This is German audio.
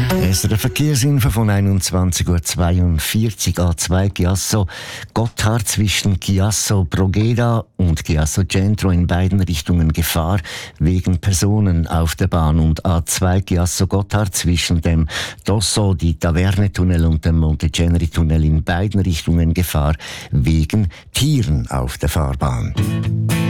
Es ist der Verkehrsinfo von 21.42 Uhr A2 Chiasso Gotthard zwischen Chiasso Brogeda und Chiasso Centro in beiden Richtungen Gefahr wegen Personen auf der Bahn und A2 Chiasso Gotthard zwischen dem Dosso di Taverne Tunnel und dem Monteceneri Tunnel in beiden Richtungen Gefahr wegen Tieren auf der Fahrbahn.